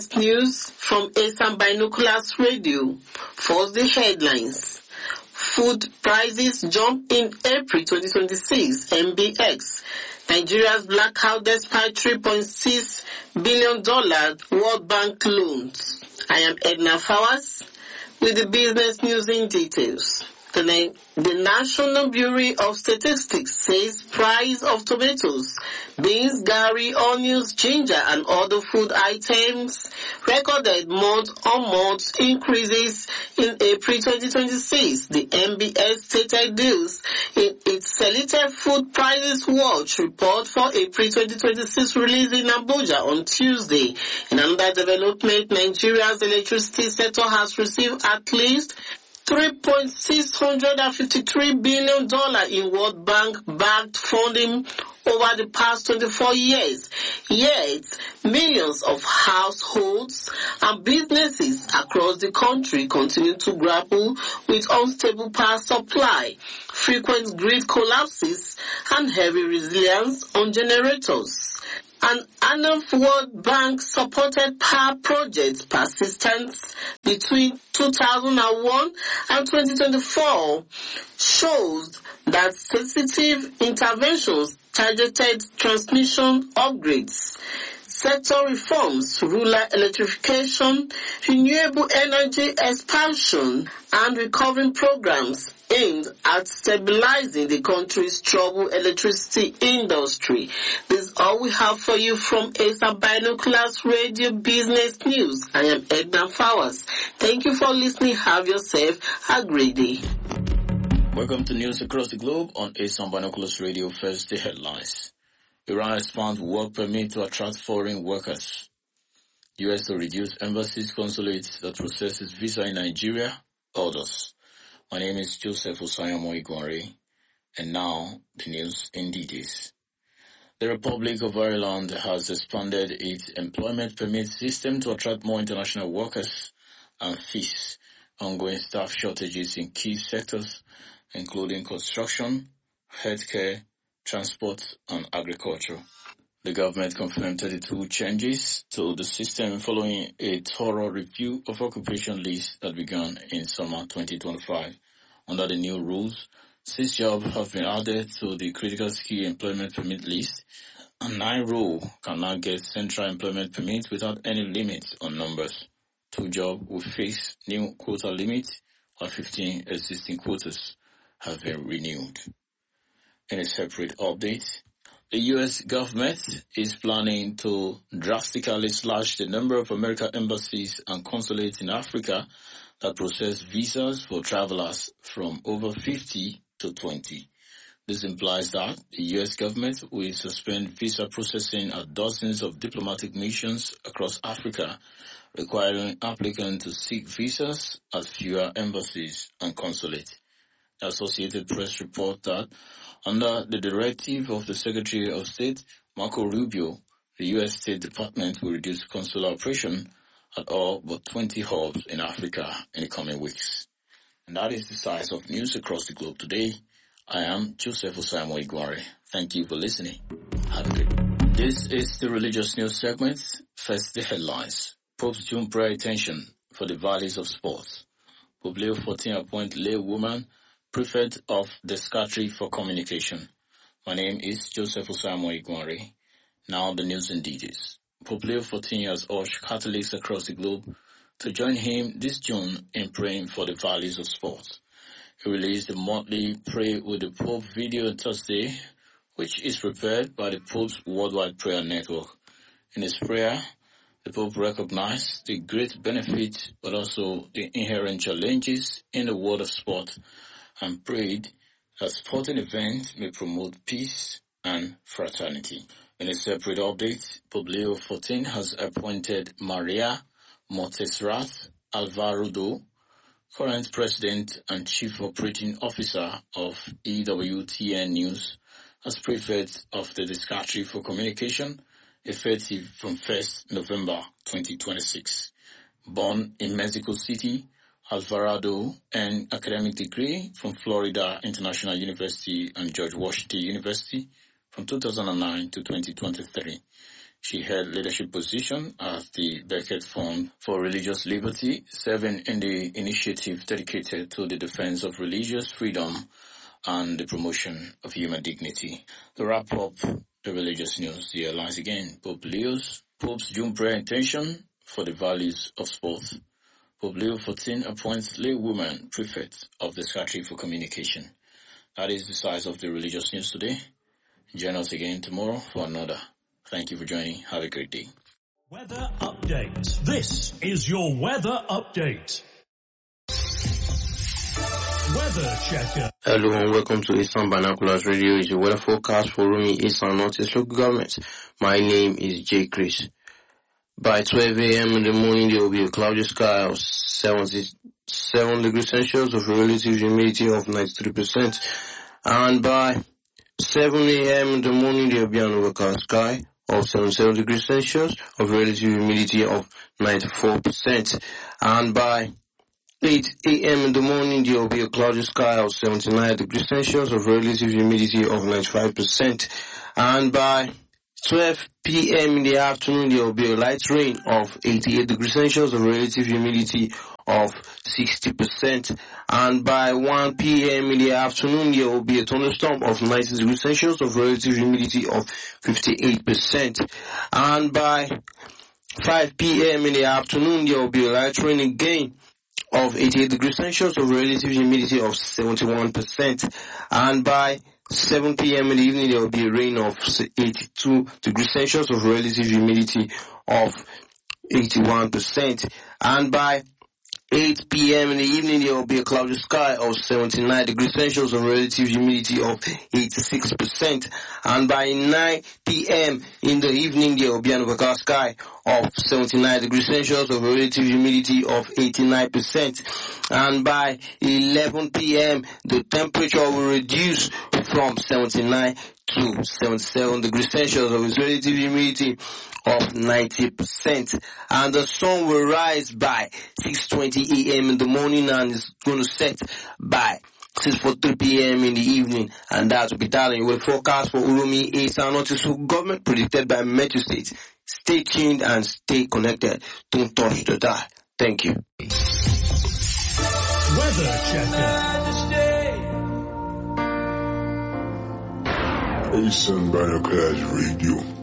News from ASAM Binoculars Radio. First, the headlines. Food prices jump in April 2026. MBX. Nigeria's blackout despite $3.6 billion World Bank loans. I am Edna Fawaz with the business news in details. The National Bureau of Statistics says price of tomatoes, beans, garri, onions, ginger and other food items recorded month-on-month increases in April 2026. The MBS stated this in its Selected Food Prices Watch report for April 2026 released in Abuja on Tuesday. In another development, Nigeria's electricity sector has received at least $3.653 billion in World Bank-backed funding over the past 24 years. Yet, millions of households and businesses across the country continue to grapple with unstable power supply, frequent grid collapses, and heavy reliance on generators. An annual World Bank-supported power project persistence between 2001 and 2024 shows that sensitive interventions, targeted transmission upgrades, sector reforms, rural electrification, renewable energy expansion, and recovery programs aimed at stabilizing the country's troubled electricity industry. This is all we have for you from ASAP Binoculars Radio Business News. I am Edna Fawaz. Thank you for listening. Have yourself a great day. Welcome to news across the globe on ASAP Binoculars Radio. First, the headlines. Iran expands work permit to attract foreign workers. U.S. to reduce embassies, consulates that processes visa in Nigeria, orders. My name is Joseph Osayamo Igwanre, and now the news in details. The Republic of Ireland has expanded its employment permit system to attract more international workers and face ongoing staff shortages in key sectors, including construction, healthcare, transport, and agriculture. The government confirmed 32 changes to the system following a thorough review of occupation lists that began in summer 2025. Under the new rules, 6 jobs have been added to the critical skill employment permit list, and 9 roles can now get central employment permit without any limit on numbers. 2 jobs will face new quota limits, while 15 existing quotas have been renewed. In a separate update, the U.S. government is planning to drastically slash the number of American embassies and consulates in Africa that process visas for travelers from over 50 to 20. This implies that the U.S. government will suspend visa processing at dozens of diplomatic missions across Africa, requiring applicants to seek visas at fewer embassies and consulates. The Associated Press report that under the directive of the Secretary of State, Marco Rubio, the U.S. State Department will reduce consular operation at all but 20 hubs in Africa in the coming weeks. And that is the size of news across the globe today. I am Joseph Osayamo Igwanre. Thank you for listening. Have a good day. This is the religious news segment. First, the headlines. Pope's June prayer attention for the values of sports. Pope Leo XIV appoint lay woman prefect of the Secretary for Communication. My name is Joseph Osayamo Igwanre. Now the news in details. Pope Leo XIV has urged Catholics across the globe to join him this June in praying for the values of sports. He released the monthly Pray with the Pope video on Thursday, which is prepared by the Pope's Worldwide Prayer Network. In his prayer, the Pope recognized the great benefit but also the inherent challenges in the world of sport and prayed that sporting events may promote peace and fraternity. In a separate update, Pope Leo XIV has appointed Maria Montserrat Alvarado, current President and Chief Operating Officer of EWTN News, as Prefect of the Secretary for Communication, effective from 1st November 2026. Born in Mexico City, Alvarado earned academic degree from Florida International University and George Washington University from 2009 to 2023. She held leadership position at the Beckett Fund for Religious Liberty, serving in the initiative dedicated to the defense of religious freedom and the promotion of human dignity. To wrap up the religious news, the headlines again. Pope's June prayer intention for the values of sport. Pope Leo XIV appoints lay woman prefect of the Secretary for Communication. That is the size of the religious news today. Join us again tomorrow for another. Thank you for joining. Have a great day. Weather update. This is your weather update. Weather checker. Hello and welcome to Eastern Binoculars Radio. It's your weather forecast for Urumi, Eastern Northeast local government. My name is J. Chris. By 12 a.m. in the morning, there will be a cloudy sky of 77 degrees Celsius with relative humidity of 93%. And by 7 a.m. in the morning, there will be an overcast sky of 77 degrees Celsius of relative humidity of 94%. And by 8 a.m. in the morning, there will be a cloudy sky of 79 degrees Celsius of relative humidity of 95%. And by 12 p.m. in the afternoon, there will be a light rain of 88 degrees Celsius of relative humidity of 60%. And by 1 p.m. in the afternoon, there will be a thunderstorm of 90 degrees Celsius of relative humidity of 58%. And by 5 p.m. in the afternoon, there will be a light rain again of 88 degrees Celsius of relative humidity of 71%. And by 7 p.m. in the evening, there will be a rain of 82 degrees Celsius of relative humidity of 81%. And by 8 p.m. in the evening, there will be a cloudy sky of 79 degrees Celsius of relative humidity of 86%. And by 9 p.m. in the evening, there will be an overcast sky of 79 degrees Celsius of relative humidity of 89%. And by 11 p.m., the temperature will reduce from 79 to 77 degrees Celsius of its relative humidity of 90%. And the sun will rise by 6:20 a.m. in the morning and is going to set by 6:43 p.m. in the evening. And that will be that in your forecast for Urumi, Eastern Northeast government predicted by Metro State. Stay tuned and stay connected. Don't touch the dial. Thank you. Weather checker. Eastern Binoculars Radio.